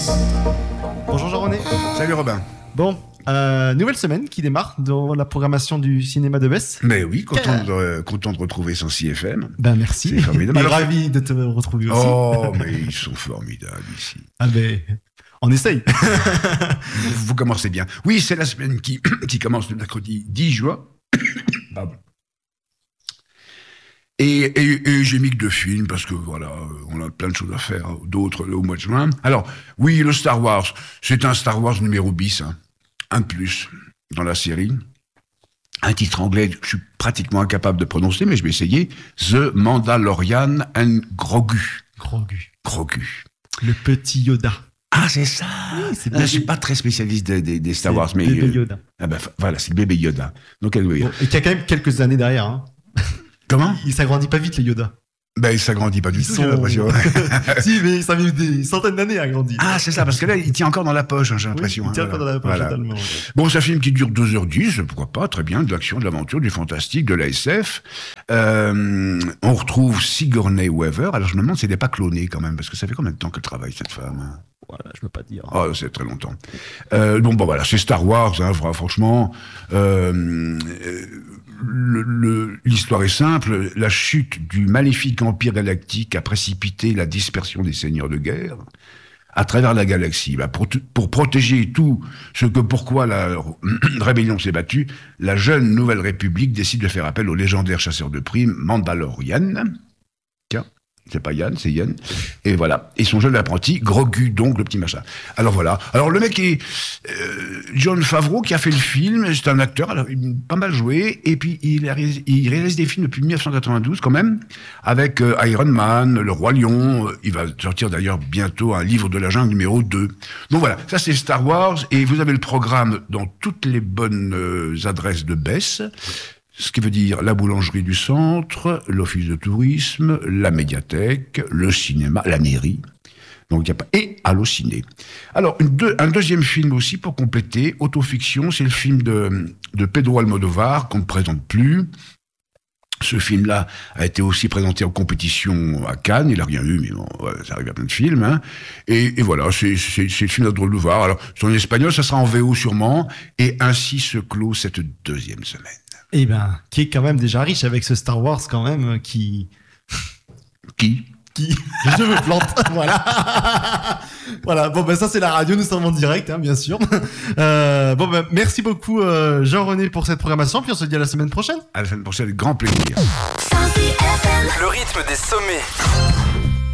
Bonjour Jean-René. Salut Robin. Bon, nouvelle semaine qui démarre dans la programmation du cinéma de Besse. Mais oui, content de retrouver son CFM. Ben merci. C'est formidable. Et ravi de te retrouver aussi. Oh, mais ils sont formidables ici. Ah ben, on essaye. Vous commencez bien. Oui, c'est la semaine qui commence le mercredi 10 juin. Pardon. Et j'ai mis que 2 films parce que voilà, on a plein de choses à faire, d'autres au mois de juin. Alors, oui, le Star Wars, c'est un Star Wars numéro bis, hein, un de plus dans la série. Un titre anglais, je suis pratiquement incapable de prononcer, mais je vais essayer. The Mandalorian and Grogu. Grogu. Le petit Yoda. Ah, c'est ça. Oui, c'est je ne suis pas très spécialiste des Star Wars, mais bébé Yoda. Voilà, c'est le bébé Yoda. Donc, Bon, et qui a quand même quelques années derrière. Hein. Comment ? Il s'agrandit pas vite, les Yoda. Ben, il s'agrandit pas du tout, j'ai l'impression. Si, mais ça a mis des centaines d'années à grandir. Ah, c'est ça, parce que là, il tient encore dans la poche, hein, j'ai l'impression. Oui, il tient encore dans la poche, totalement. Bon, c'est un film qui dure 2h10, pourquoi pas, très bien, de l'action, de l'aventure, du fantastique, de la SF. On retrouve Sigourney Weaver. Alors, je me demande si elle n'est pas clonée quand même, parce que ça fait combien de temps qu'elle travaille, cette femme ? Voilà, je peux pas dire. Oh, c'est très longtemps. Bon, voilà, c'est Star Wars, hein, franchement. L'histoire est simple. La chute du maléfique empire galactique a précipité la dispersion des seigneurs de guerre à travers la galaxie. Pour protéger tout pourquoi la rébellion s'est battue, la jeune Nouvelle République décide de faire appel au légendaire chasseur de primes Mandalorian. Tiens. C'est pas Yann, c'est Yann. Et voilà. Et son jeune apprenti, Grogu, donc, le petit machin. Alors voilà. Alors le mec est Jon Favreau qui a fait le film. C'est un acteur, alors, il a pas mal joué. Et puis il réalise des films depuis 1992 quand même, avec Iron Man, Le Roi Lion. Il va sortir d'ailleurs bientôt un livre de la jungle numéro 2. Donc voilà, ça c'est Star Wars. Et vous avez le programme dans toutes les bonnes adresses de Besse. Ce qui veut dire la boulangerie du centre, l'office de tourisme, la médiathèque, le cinéma, la mairie. Donc, y a pas... Et Allociné. Alors, un deuxième film aussi pour compléter, autofiction, c'est le film de Pedro Almodovar qu'on ne présente plus. Ce film-là a été aussi présenté en compétition à Cannes, il n'a rien eu, mais bon, ouais, ça arrive à plein de films. Hein. Et voilà, c'est le film d'Almodovar. Alors, c'est en espagnol, ça sera en VO sûrement, et ainsi se clôt cette deuxième semaine. Eh ben, qui est quand même déjà riche avec ce Star Wars quand même qui... Je me plante, voilà. Voilà, bon ben ça c'est la radio, nous sommes en direct, hein, bien sûr. Bon ben merci beaucoup Jean-René pour cette programmation, puis on se dit à la semaine prochaine. À la semaine prochaine, avec grand plaisir. Le rythme des sommets.